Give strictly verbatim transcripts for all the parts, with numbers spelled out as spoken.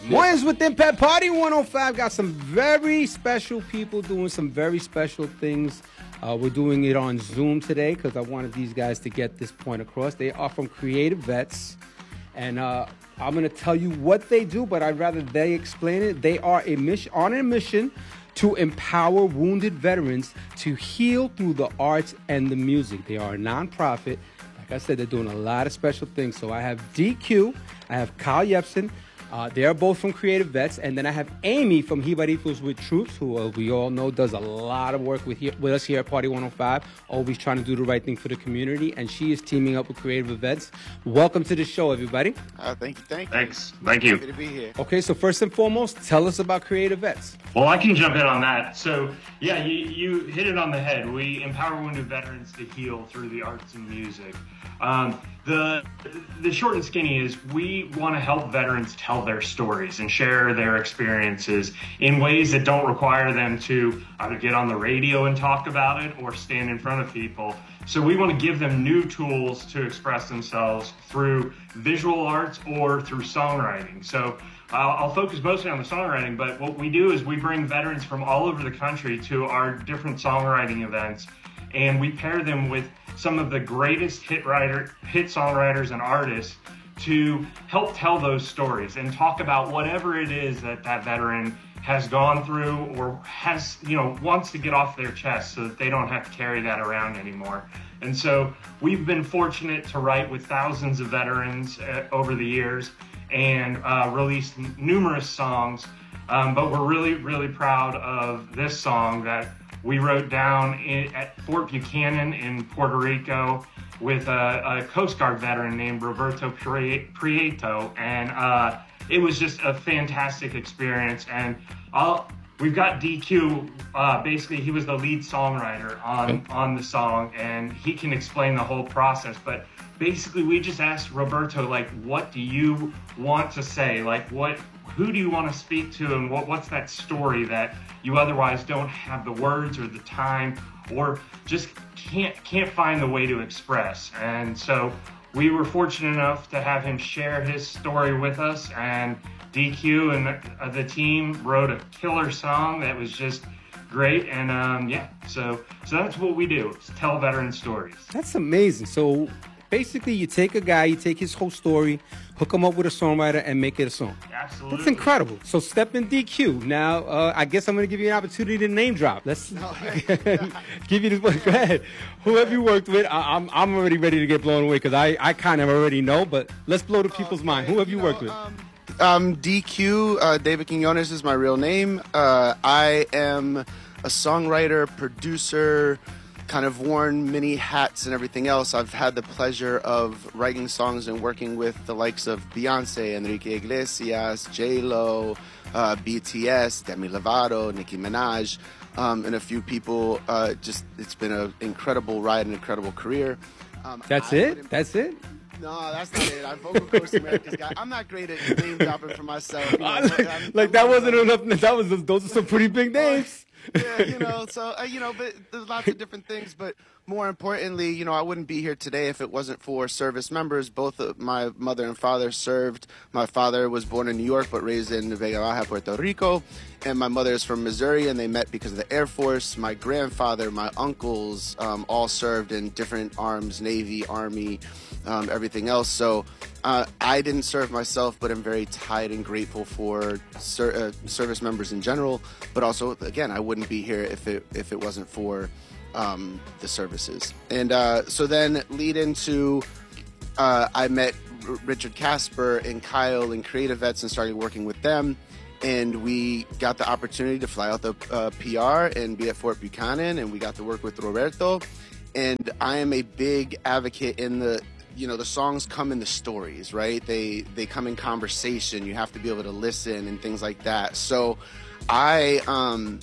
Moyans with Impact Party one oh five. Got some very special people doing some very special things. Uh, we're doing it on Zoom today because I wanted these guys to get this point across. They are from Creative Vets. And uh, I'm going to tell you what they do, but I'd rather they explain it. They are a mission, on a mission to empower wounded veterans to heal through the arts and the music. They are a nonprofit. Like I said, they're doing a lot of special things. So I have D Q, I have Kyle Yepsen. Uh, they're both from Creative Vets. And then I have Amy from Jibaritos with Troops, who uh, we all know does a lot of work with here, with us here at Party one oh five, always trying to do the right thing for the community. And she is teaming up with Creative Vets. Welcome to the show, everybody. Uh, thank you, thank you. Thanks. Thank you. Happy to be here. Okay, so first and foremost, tell us about Creative Vets. Well, I can jump in on that. So, yeah, you, you hit it on the head. We empower wounded veterans to heal through the arts and music. Um, the the short and skinny is we want to help veterans tell their stories and share their experiences in ways that don't require them to either get on the radio and talk about it or stand in front of people. So we want to give them new tools to express themselves through visual arts or through songwriting. So I'll, I'll focus mostly on the songwriting, but what we do is we bring veterans from all over the country to our different songwriting events, and we pair them with some of the greatest hit writer, hit songwriters and artists to help tell those stories and talk about whatever it is that that veteran has gone through or has, you know, wants to get off their chest so that they don't have to carry that around anymore. And so we've been fortunate to write with thousands of veterans uh, over the years and uh, released n- numerous songs. Um, but we're really, really proud of this song that we wrote down in, at Fort Buchanan in Puerto Rico with a, a Coast Guard veteran named Roberto Prieto, and uh, it was just a fantastic experience. And I'll, we've got D Q, uh, basically he was the lead songwriter on, on the song, and he can explain the whole process. But basically we just asked Roberto, like, what do you want to say? Like, what, who do you want to speak to, and what, what's that story that you otherwise don't have the words or the time or just can't can't find the way to express? And so we were fortunate enough to have him share his story with us, and D Q and the, uh, the team wrote a killer song that was just great. And um, yeah, so so that's what we do, is tell veteran stories. That's amazing. So basically you take a guy, you take his whole story, hook him up with a songwriter, and make it a song. Absolutely. That's incredible. So step in D Q. Now, uh, I guess I'm going to give you an opportunity to name drop. Let's no. give you this one. Go ahead. Who have you worked with? I, I'm I'm already ready to get blown away because I, I kind of already know, but let's blow the people's okay. mind. Who have you, you know, worked with? Um, um, D Q, uh, David Quinones is my real name. Uh, I am a songwriter, producer, kind of worn many hats and everything else. I've had the pleasure of writing songs and working with the likes of Beyonce, Enrique Iglesias, J-Lo, uh, B T S, Demi Lovato, Nicki Minaj, um, and a few people. Uh, just it's been an incredible ride, an incredible career. Um, That's I it? That's it? No, that's not it. I'm vocal Coast America's guy. I'm not great at name dropping for myself. You know, like I'm, like I'm that wasn't enough. That was those are some pretty big names. Yeah, you know, so, uh, you know, but there's lots of different things. But more importantly, you know, I wouldn't be here today if it wasn't for service members. Both of my mother and father served. My father was born in New York but raised in Vega Baja, Puerto Rico. And my mother is from Missouri, and they met because of the Air Force. My grandfather, my uncles, um, all served in different arms, Navy, Army, um, everything else. So uh, I didn't serve myself, but I'm very tied and grateful for ser- uh, service members in general. But also, again, I wouldn't be here if it if it wasn't for um, the services. And uh, so then lead into, uh, I met R- Richard Casper and Kyle and Creative Vets and started working with them. And we got the opportunity to fly out the uh, P R and be at Fort Buchanan, and we got to work with Roberto. And I am a big advocate in the, you know, the songs come in the stories, right? They they come in conversation. You have to be able to listen and things like that. So I, um,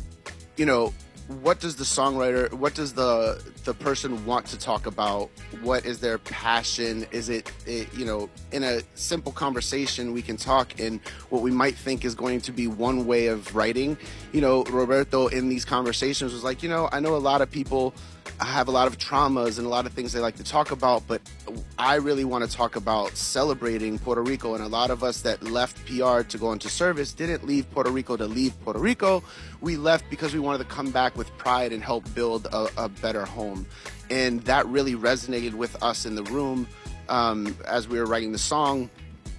you know, what does the songwriter, what does the the person want to talk about? What is their passion? Is it, it, you know, in a simple conversation we can talk in what we might think is going to be one way of writing. You know, Roberto in these conversations was like, you know, I know a lot of people have a lot of traumas and a lot of things they like to talk about, but I really want to talk about celebrating Puerto Rico. And a lot of us that left P R to go into service didn't leave Puerto Rico to leave Puerto Rico. We left because we wanted to come back with pride and help build a, a better home. And that really resonated with us in the room um, as we were writing the song,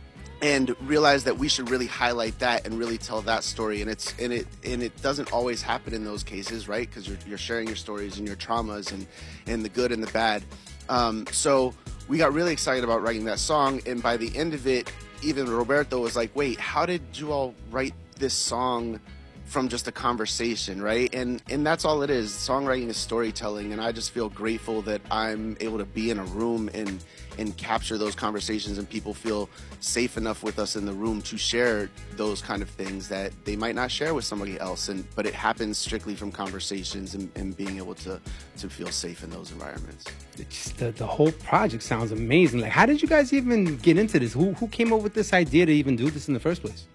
and realized that we should really highlight that and really tell that story. And it's and it and it doesn't always happen in those cases, right? Because you're, you're sharing your stories and your traumas and and the good and the bad. Um, so we got really excited about writing that song, and by the end of it, even Roberto was like, "Wait, how did you all write this song from just a conversation, right?" And and that's all it is. Songwriting is storytelling, and I just feel grateful that I'm able to be in a room and and capture those conversations, and people feel safe enough with us in the room to share those kind of things that they might not share with somebody else. And but it happens strictly from conversations and, and being able to to feel safe in those environments. It's the, the whole project sounds amazing. Like, how did you guys even get into this? Who who came up with this idea to even do this in the first place?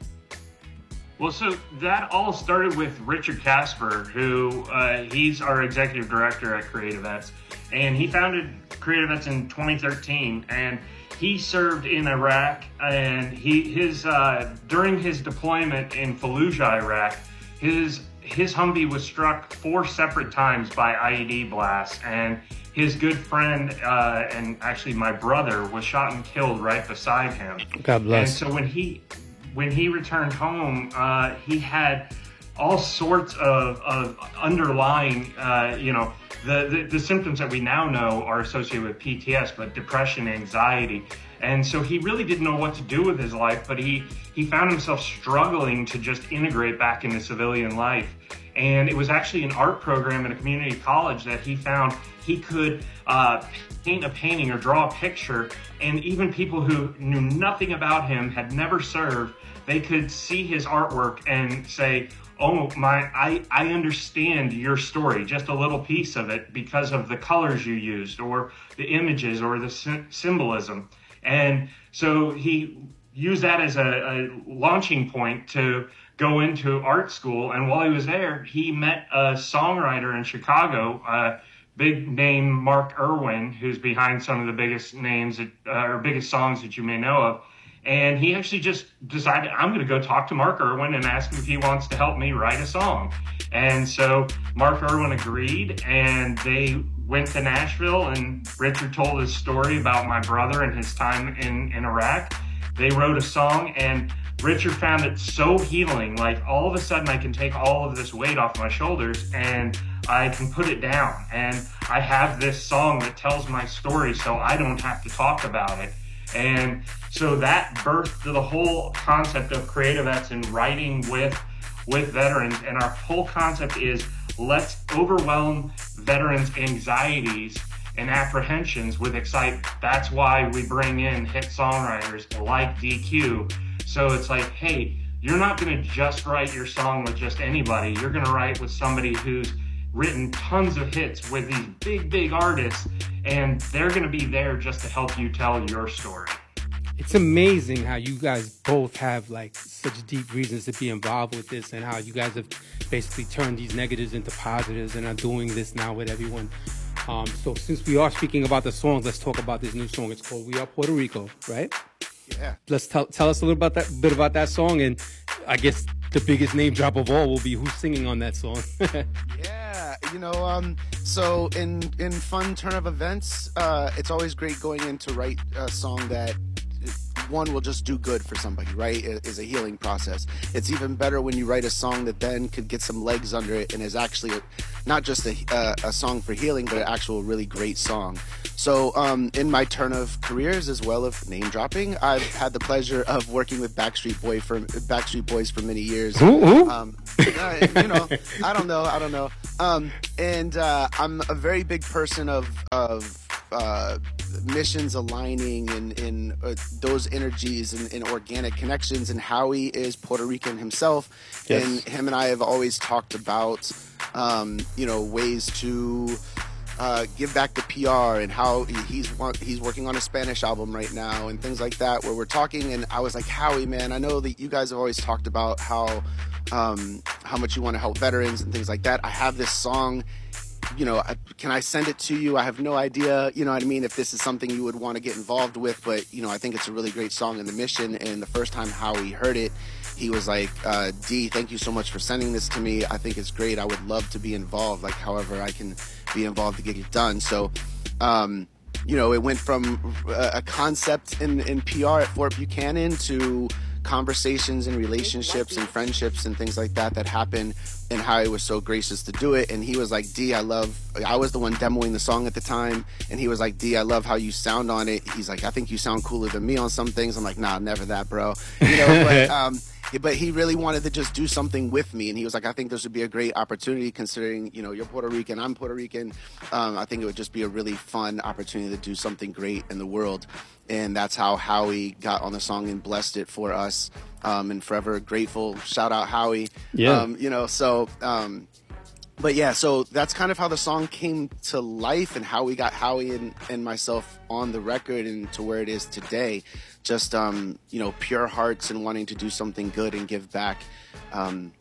Well, so that all started with Richard Casper, who uh, he's our executive director at CreativeVets, and he founded CreativeVets in twenty thirteen, and he served in Iraq, and he his uh, during his deployment in Fallujah, Iraq, his his Humvee was struck four separate times by I E D blasts, and his good friend uh, and actually my brother was shot and killed right beside him. God bless. And so when he when he returned home, uh, he had all sorts of, of underlying, uh, you know, the, the, the symptoms that we now know are associated with P T S, but depression, anxiety. And so he really didn't know what to do with his life, but he, he found himself struggling to just integrate back into civilian life. And it was actually an art program at a community college that he found he could uh, paint a painting or draw a picture, and even people who knew nothing about him, had never served, they could see his artwork and say, oh my, I, I understand your story, just a little piece of it because of the colors you used or the images or the sy- symbolism. And so he used that as a, a launching point to go into art school. And while he was there, he met a songwriter in Chicago, uh, big name Mark Irwin, who's behind some of the biggest names that, uh, or biggest songs that you may know of. And he actually just decided, I'm going to go talk to Mark Irwin and ask him if he wants to help me write a song. And so Mark Irwin agreed, and they went to Nashville, and Richard told his story about my brother and his time in, in Iraq. They wrote a song, and Richard found it so healing. Like, all of a sudden I can take all of this weight off my shoulders and I can put it down. And I have this song that tells my story, so I don't have to talk about it. And so that birthed the whole concept of CreativeVets and writing with with veterans. And our whole concept is, let's overwhelm veterans' anxieties and apprehensions with excitement. That's why we bring in hit songwriters like D Q. So it's like, hey, you're not going to just write your song with just anybody. You're going to write with somebody who's written tons of hits with these big, big artists, and they're going to be there just to help you tell your story. It's amazing how you guys both have like such deep reasons to be involved with this, and how you guys have basically turned these negatives into positives and are doing this now with everyone. Um, so since we are speaking about the songs, let's talk about this new song. It's called We Are Puerto Rico, right? Yeah. Let's tell tell us a little about that bit about that song, and I guess the biggest name drop of all will be who's singing on that song. Yeah, you know, um, so in in fun turn of events, uh, it's always great going in to write a song that one will just do good for somebody, right? It is a healing process. It's even better when you write a song that then could get some legs under it and is actually a, not just a, uh, a song for healing, but an actual really great song. So um, in my turn of careers, as well as name dropping, I've had the pleasure of working with Backstreet Boy for Backstreet Boys for many years. Ooh, ooh. Um, uh, you know, I don't know, I don't know. Um, and uh, I'm a very big person of of uh, missions aligning and, and uh, those energies and, and organic connections. And Howie is Puerto Rican himself, yes. And him and I have always talked about um, you know ways to. Uh, give back to P R, and how he's he's working on a Spanish album right now and things like that, where we're talking. And I was like, Howie, man, I know that you guys have always talked about how um, how much you want to help veterans and things like that. I have this song you know, can I send it to you? I have no idea, you know what I mean, if this is something you would want to get involved with, but, you know, I think it's a really great song in the mission. And the first time Howie heard it, he was like, uh, D, thank you so much for sending this to me. I think it's great. I would love to be involved, like however I can be involved to get it done. So, um, you know, it went from a concept in, in P R at Fort Buchanan to conversations and relationships and friendships and things like that that happen, and Howie was so gracious to do it. And he was like, D, I love, I was the one demoing the song at the time, and he was like, D, I love how you sound on it. He's like, I think you sound cooler than me on some things. I'm like, nah, never that, bro. You know, but, um, but he really wanted to just do something with me, and he was like, I think this would be a great opportunity considering, you know, you're Puerto Rican, I'm Puerto Rican. Um, I think it would just be a really fun opportunity to do something great in the world. And that's how Howie got on the song and blessed it for us. Um, and forever grateful. Shout out Howie. Yeah. Um, you know, so, um, but yeah, so that's kind of how the song came to life and how we got Howie and, and myself on the record and to where it is today. Just, um, you know, pure hearts and wanting to do something good and give back um,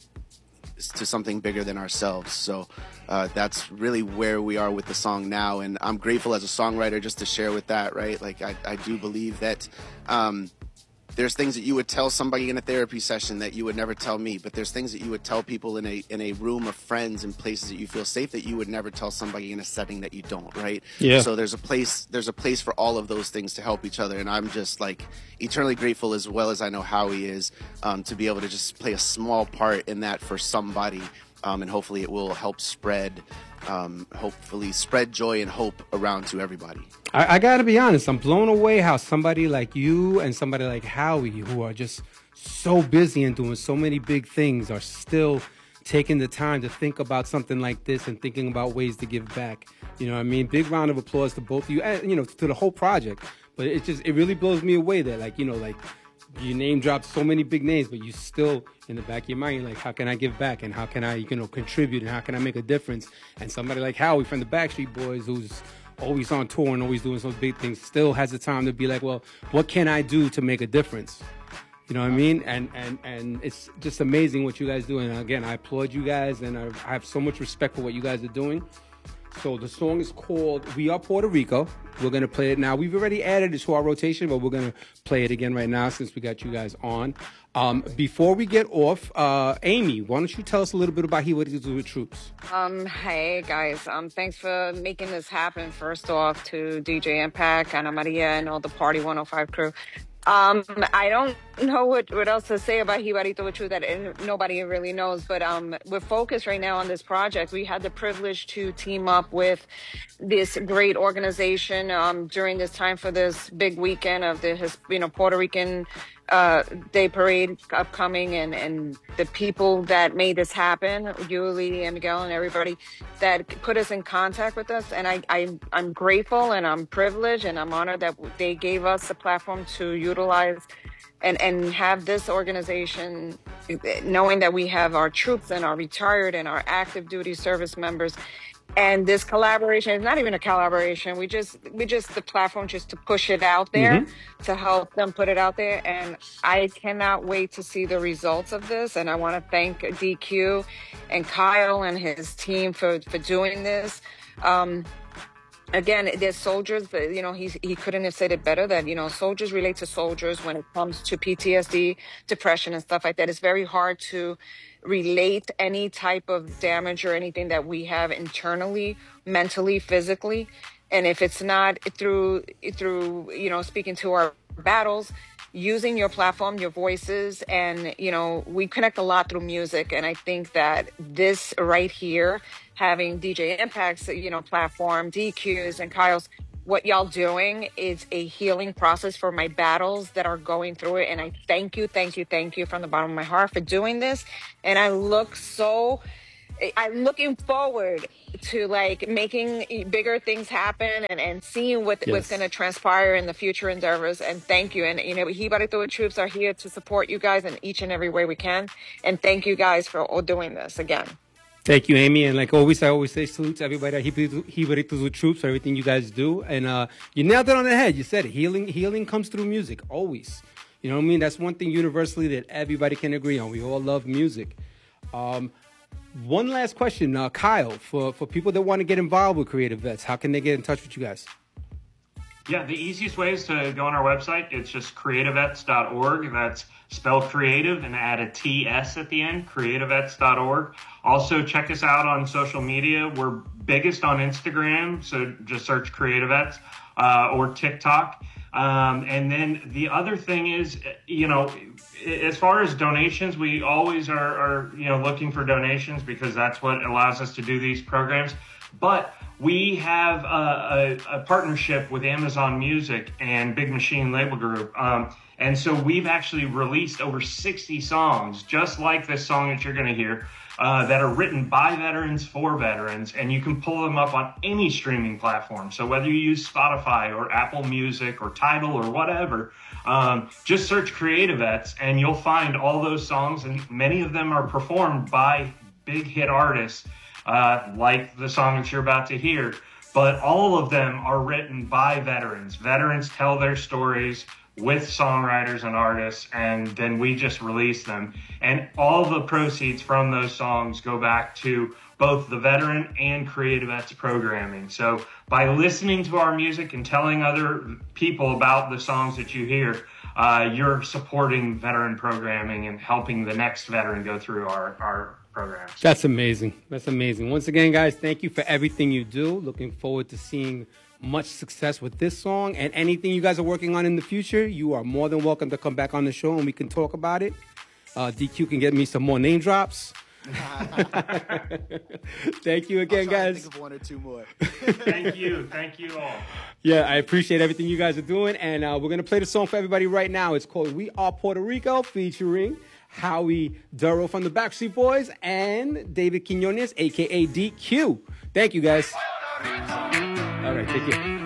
to something bigger than ourselves. So uh, that's really where we are with the song now. And I'm grateful as a songwriter just to share with that, right? Like, I, I do believe that um, there's things that you would tell somebody in a therapy session that you would never tell me, but there's things that you would tell people in a in a room of friends and places that you feel safe that you would never tell somebody in a setting that you don't, right? Yeah. So there's a place there's a place for all of those things to help each other, and I'm just like eternally grateful, as well as I know Howie is, um, to be able to just play a small part in that for somebody, um, and hopefully it will help spread um, hopefully spread joy and hope around to everybody. I, I got to be honest. I'm blown away how somebody like you and somebody like Howie, who are just so busy and doing so many big things, are still taking the time to think about something like this and thinking about ways to give back. You know what I mean? Big round of applause to both of you and, you know, to the whole project. But it just, it really blows me away that, like, you know, like, your name dropped so many big names, but you still, in the back of your mind, like, how can I give back and how can I, you know, contribute and how can I make a difference? And somebody like Howie from the Backstreet Boys, who's always on tour and always doing some big things, still has the time to be like, well, what can I do to make a difference? You know what I mean? And and and it's just amazing what you guys do. And again, I applaud you guys, and I, I have so much respect for what you guys are doing. So the song is called We Are Puerto Rico. We're going to play it now. We've already added it to our rotation, but we're going to play it again right now since we got you guys on. Um, before we get off, uh, Amy, why don't you tell us a little bit about He What He Do with Troops? Um, hey, guys. Um, thanks for making this happen. First off, to D J Impact, Ana Maria, and all the Party one oh five crew. Um, I don't know what, what else to say about Jibarito with Truth that nobody really knows, but um, we're focused right now on this project. We had the privilege to team up with this great organization um, during this time for this big weekend of the you know Puerto Rican uh, Day Parade upcoming, and, and the people that made this happen, Yuli and Miguel and everybody that put us in contact with us. And I, I, I'm grateful and I'm privileged and I'm honored that they gave us the platform to utilize and, and have this organization, knowing that we have our troops and our retired and our active duty service members. And this collaboration is not even a collaboration. We just, we just, the platform just to push it out there, mm-hmm. to help them put it out there. And I cannot wait to see the results of this. And I want to thank D Q and Kyle and his team for, for doing this. Um, Again, there's soldiers, you know, he, he couldn't have said it better, that, you know, soldiers relate to soldiers when it comes to P T S D, depression and stuff like that. It's very hard to relate any type of damage or anything that we have internally, mentally, physically. And if it's not through, through, you know, speaking to our battles, using your platform, your voices, and, you know, we connect a lot through music. And I think that this right here, having D J Impact's, you know, platform, D Q's and Kyle's, what y'all doing is a healing process for my battles that are going through it. And I thank you, thank you, thank you from the bottom of my heart for doing this. And I look so, I'm looking forward to like making bigger things happen and, and seeing what, yes. what's going to transpire in the future endeavors. And thank you. And, you know, Jibarito Troops are here to support you guys in each and every way we can. And thank you guys for all doing this again. Thank you, Amy. And like always, I always say salute to everybody at Jibarito with Troops for everything you guys do. And uh, you nailed it on the head. You said it. Healing, healing comes through music, always. You know what I mean? That's one thing universally that everybody can agree on. We all love music. Um, one last question, uh, Kyle, for, for people that want to get involved with Creative Vets, how can they get in touch with you guys? Yeah, the easiest way is to go on our website. It's just creative vets dot org. That's spelled creative and add a T S at the end, creative vets dot org. Also, check us out on social media. We're biggest on Instagram, so just search Creative Vets, uh, or TikTok. Um, and then the other thing is, you know, as far as donations, we always are, are, you know, looking for donations because that's what allows us to do these programs. But we have a, a, a partnership with Amazon Music and Big Machine Label Group. Um, and so we've actually released over sixty songs, just like this song that you're going to hear, uh, that are written by veterans for veterans. And you can pull them up on any streaming platform. So whether you use Spotify or Apple Music or Tidal or whatever, um, just search Creative Vets and you'll find all those songs. And many of them are performed by big hit artists. Uh, like the song that you're about to hear, but all of them are written by veterans. Veterans tell their stories with songwriters and artists, and then we just release them. And all the proceeds from those songs go back to both the veteran and Creative Vets programming. So by listening to our music and telling other people about the songs that you hear, uh, you're supporting veteran programming and helping the next veteran go through our, our programs. That's amazing. That's amazing. Once again, guys, thank you for everything you do. Looking forward to seeing much success with this song and anything you guys are working on in the future. You are more than welcome to come back on the show and we can talk about it. Uh, D Q can get me some more name drops. Thank you again, guys. To think of one or two more. Thank you. Thank you all. Yeah, I appreciate everything you guys are doing. And uh, we're going to play the song for everybody right now. It's called We Are Puerto Rico, featuring Howie Duro from the Backstreet Boys and David Quinones, a k a. D Q. Thank you, guys. All right, take care.